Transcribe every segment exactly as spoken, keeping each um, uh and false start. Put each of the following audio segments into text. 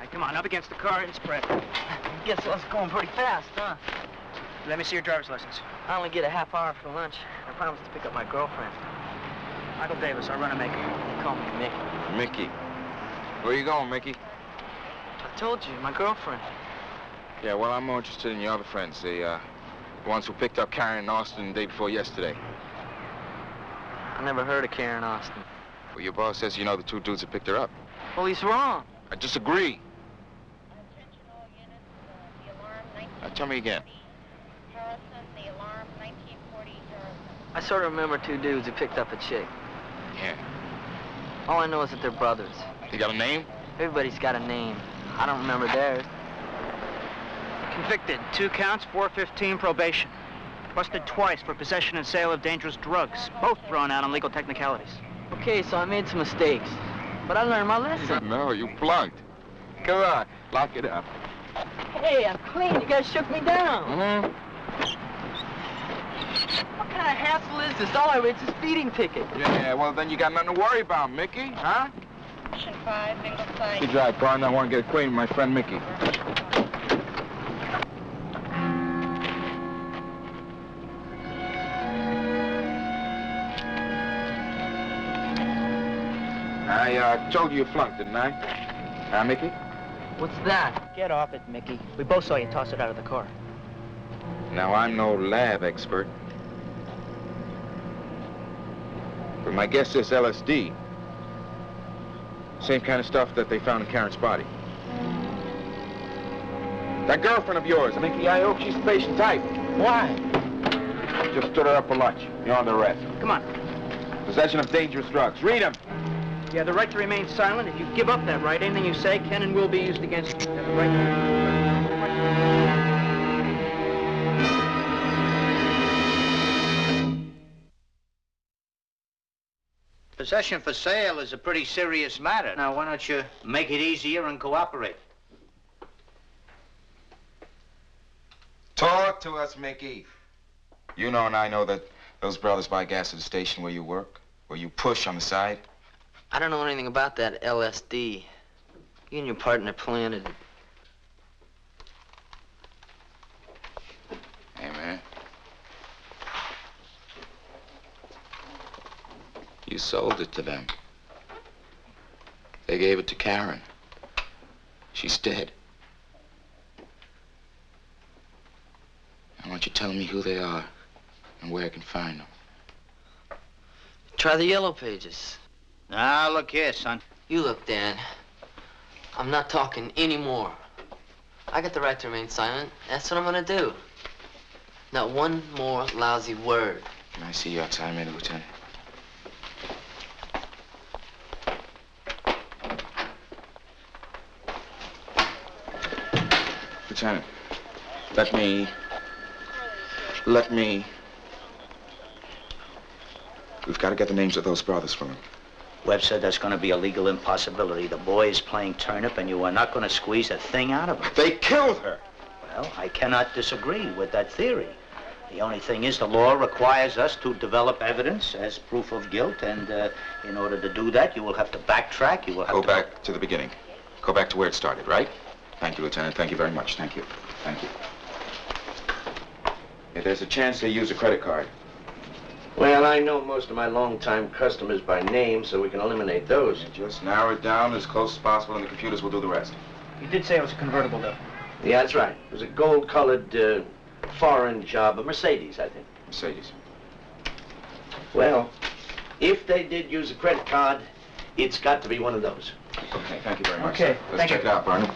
right, come on, up against the car and spread. Guess that's going pretty fast, huh? Let me see your driver's license. I only get a half hour for lunch. I promised to pick up my girlfriend. Michael Davis, I'll run a Mickey. They call me Mickey. Mickey. Where you going, Mickey? I told you, my girlfriend. Yeah, well, I'm more interested in your other friends. The, uh, the ones who picked up Karen Austin the day before yesterday. I never heard of Karen Austin. Well, your boss says you know the two dudes that picked her up. Well, he's wrong. I disagree. Now, tell me again. I sort of remember two dudes who picked up a chick. Yeah. All I know is that they're brothers. You got a name? Everybody's got a name. I don't remember theirs. Convicted, two counts, four fifteen probation. Busted twice for possession and sale of dangerous drugs. Both thrown out on legal technicalities. Okay, so I made some mistakes. But I learned my lesson. No, you flunked. Come on, lock it up. Hey, I'm clean. You guys shook me down. Mm-hmm. What kind of hassle is this? All I read's a speeding ticket. Yeah, well, then you got nothing to worry about, Mickey, huh? Mission five, bingo side. Good drive, partner. I want to get acquainted with my friend Mickey. I uh, told you you flunked, didn't I? Huh, Mickey? What's that? Get off it, Mickey. We both saw you toss it out of the car. Now, I'm no lab expert. But my guess is L S D. Same kind of stuff that they found in Karen's body. That girlfriend of yours, Mickey, I hope she's the patient type. Why? Just stood her up for lunch. You're on the arrest. Come on. Possession of dangerous drugs. Read them. You have the right to remain silent. If you give up that right, anything you say can and will be used against you. You have the right to... Possession for sale is a pretty serious matter. Now, why don't you make it easier and cooperate? Talk to us, Mickey. You know and I know that those brothers buy gas at the station where you work, where you push on the side. I don't know anything about that L S D. You and your partner planted it. Hey, man. You sold it to them. They gave it to Karen. She's dead. I want you telling me who they are and where I can find them. Try the yellow pages. Now, look here, son. You look, Dan. I'm not talking anymore. I got the right to remain silent. That's what I'm gonna do. Not one more lousy word. Can I see you outside, Major Lieutenant? Lieutenant, let me... Let me... We've got to get the names of those brothers from him. Webb said that's going to be a legal impossibility. The boy is playing turnip, and you are not going to squeeze a thing out of him. They killed her! Well, I cannot disagree with that theory. The only thing is the law requires us to develop evidence as proof of guilt, and uh, in order to do that, you will have to backtrack. You will have Go to... back to the beginning. Go back to where it started, right? Thank you, Lieutenant. Thank you very much. Thank you. Thank you. If there's a chance they use a credit card. Well, I know most of my longtime customers by name, so we can eliminate those. Just narrow it down as close as possible, and the computers will do the rest. You did say it was a convertible, though. Yeah, that's right. It was a gold-colored uh, foreign job, a Mercedes, I think. Mercedes. Well, if they did use a credit card, it's got to be one of those. Okay, thank you very much. Okay, sir. Let's thank check you. it out, Barney.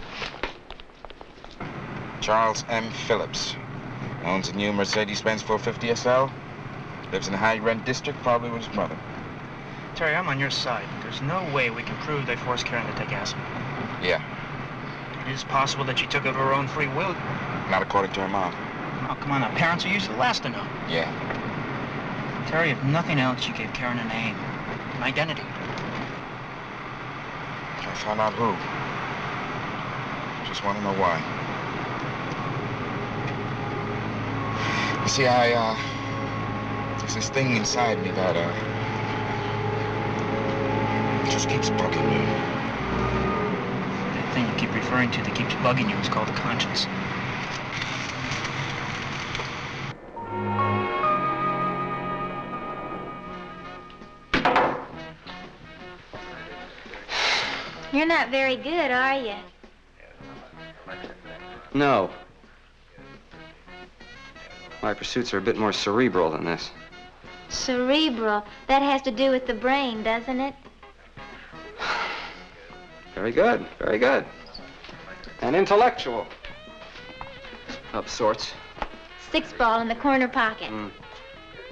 Charles M. Phillips. Owns a new Mercedes-Benz four fifty S L. Lives in the high-rent district, probably with his mother. Terry, I'm on your side. There's no way we can prove they forced Karen to take acid. Yeah, It is possible that she took it of her own free will. not according to her mom. Oh, come on now. Parents are usually the last to know. Yeah. Terry, if nothing else, you gave Karen a name, an identity. I found out who. Just want to know why. You see, I, uh... There's this thing inside me that, uh... just keeps bugging me. The thing you keep referring to that keeps bugging you is called a conscience. You're not very good, are you? No. My pursuits are a bit more cerebral than this. Cerebral. That has to do with the brain, doesn't it? Very good, very good. And intellectual. Of sorts. Six ball in the corner pocket. Mm.